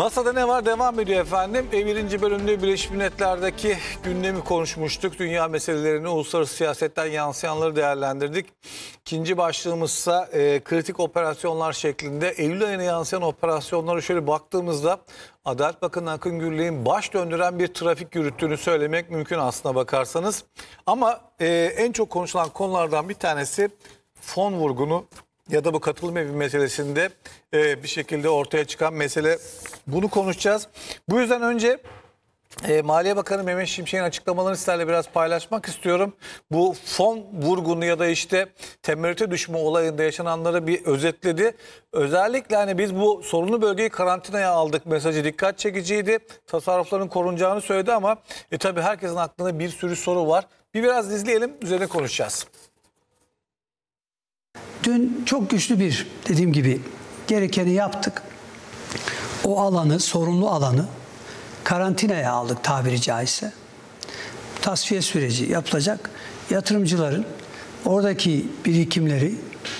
Masada ne var devam ediyor efendim. Birinci bölümde Birleşmiş Milletler'deki gündemi konuşmuştuk. Dünya meselelerini, uluslararası siyasetten yansıyanları değerlendirdik. İkinci başlığımızsa kritik operasyonlar şeklinde. Eylül ayına yansıyan operasyonlara şöyle baktığımızda Adalet Bakanı Akın Gürlek'in baş döndüren bir trafik yürüttüğünü söylemek mümkün aslına bakarsanız. Ama en çok konuşulan konulardan bir tanesi fon vurgunu ya da bu katılım evi meselesinde bir şekilde ortaya çıkan mesele. Bunu konuşacağız. Bu yüzden önce Maliye Bakanı Mehmet Şimşek'in açıklamalarını sizlerle biraz paylaşmak istiyorum. Bu fon vurgunu ya da işte temerrüte düşme olayında yaşananları bir özetledi. Özellikle hani biz bu sorunlu bölgeyi karantinaya aldık mesajı dikkat çekiciydi. Tasarrufların korunacağını söyledi ama tabii herkesin aklında bir sürü soru var. Biraz izleyelim, üzerine konuşacağız. Dün çok güçlü dediğim gibi gerekeni yaptık. O alanı, sorunlu alanı karantinaya aldık tabiri caizse. Tasfiye süreci yapılacak. Yatırımcıların oradaki birikimleri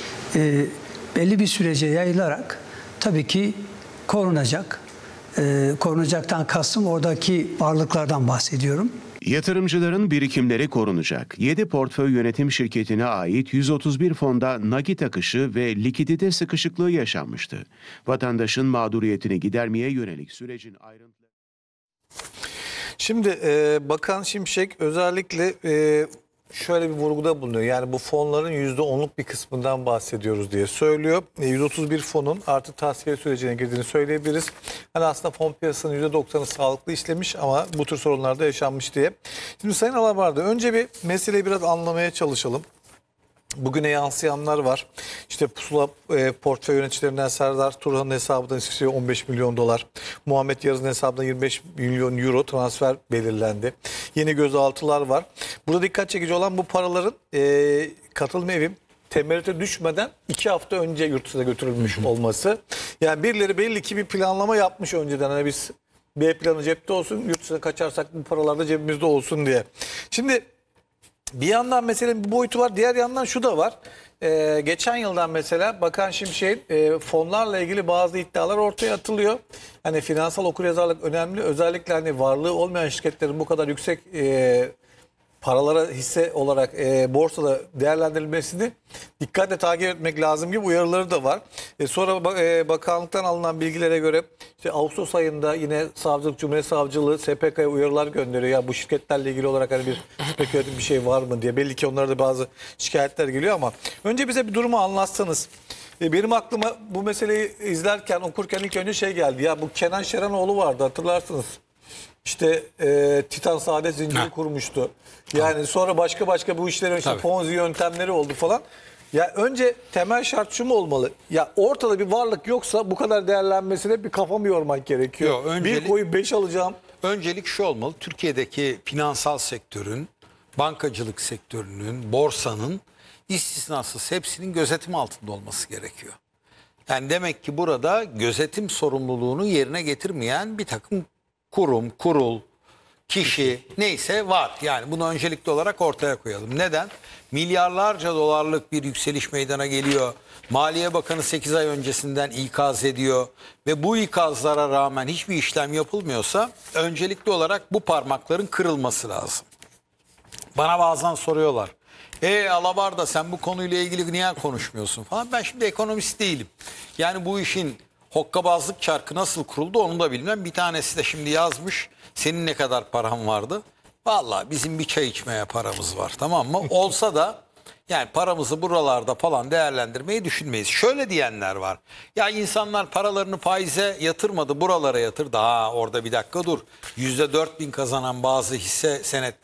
belli bir sürece yayılarak tabii ki korunacak. Korunacaktan kastım oradaki varlıklardan bahsediyorum. Yatırımcıların birikimleri korunacak. 7 portföy yönetim şirketine ait 131 fonda nakit akışı ve likidite sıkışıklığı yaşanmıştı. Vatandaşın mağduriyetini gidermeye yönelik sürecin ayrıntıları... Şimdi Bakan Şimşek özellikle şöyle bir vurguda bulunuyor. Yani bu fonların %10'luk bir kısmından bahsediyoruz diye söylüyor. 131 fonun artık tasfiye sürecine girdiğini söyleyebiliriz. Hani aslında fon piyasasının %90'ı sağlıklı işlemiş ama bu tür sorunlar da yaşanmış diye. Şimdi Sayın Alabar'da önce bir meseleyi biraz anlamaya çalışalım. Bugüne yansıyanlar var. İşte Pusula portföy yöneticilerinden Serdar Turhan'ın hesabından 15 milyon dolar. Muhammed Yarız'ın hesabından 25 milyon euro transfer belirlendi. Yeni gözaltılar var. Burada dikkat çekici olan bu paraların katılım evim temerrüte düşmeden 2 hafta önce yurt dışına götürülmüş olması. Yani birileri belli ki bir planlama yapmış önceden. Hani biz B planı cepte olsun, yurt dışına kaçarsak bu paralar da cebimizde olsun diye. Şimdi bir yandan meselenin bir boyutu var. Diğer yandan şu da var. Geçen yıldan mesela Bakan Şimşek'in fonlarla ilgili bazı iddialar ortaya atılıyor. Hani finansal okuryazarlık önemli. Özellikle hani varlığı olmayan şirketlerin bu kadar yüksek paralara hisse olarak borsada değerlendirilmesini dikkatle takip etmek lazım gibi uyarıları da var. Sonra bakanlıktan alınan bilgilere göre işte Ağustos ayında yine Savcılık Cumhuriyet Savcılığı SPK'ya uyarılar gönderiyor. Ya bu şirketlerle ilgili olarak hani bir spekülatif bir şey var mı diye. Belli ki onlara da bazı şikayetler geliyor ama önce bize bir durumu anlatsanız. Benim aklıma bu meseleyi izlerken, okurken ilk önce şey geldi. Ya bu Kenan Şeranoğlu vardı, hatırlarsınız. İşte Titan Saadet zinciri kurmuştu. Yani sonra başka bu işlerin işte Ponzi yöntemleri oldu falan. Ya önce temel şart şu mu olmalı? Ya ortada bir varlık yoksa bu kadar değerlenmesine bir kafamı yormak gerekiyor. Yok, bir koyu 5 alacağım. Öncelik şu olmalı. Türkiye'deki finansal sektörün, bankacılık sektörünün, borsanın istisnasız hepsinin gözetim altında olması gerekiyor. Yani demek ki burada gözetim sorumluluğunu yerine getirmeyen bir takım kurum, kurul, kişi neyse var. Yani bunu öncelikli olarak ortaya koyalım. Neden? Milyarlarca dolarlık bir yükseliş meydana geliyor. Maliye Bakanı 8 ay öncesinden ikaz ediyor ve bu ikazlara rağmen hiçbir işlem yapılmıyorsa öncelikli olarak bu parmakların kırılması lazım. Bana bazen soruyorlar. Alabarda sen bu konuyla ilgili niye konuşmuyorsun falan. Ben şimdi ekonomist değilim. Yani bu işin hokkabazlık çarkı nasıl kuruldu onu da bilmem. Bir tanesi de şimdi yazmış. Senin ne kadar paran vardı? Vallahi bizim bir çay içmeye paramız var, tamam mı? Olsa da yani paramızı buralarda falan değerlendirmeyi düşünmeyiz. Şöyle diyenler var. Ya insanlar paralarını faize yatırmadı, buralara yatırdı. Orada bir dakika dur. %4000 kazanan bazı hisse senetleri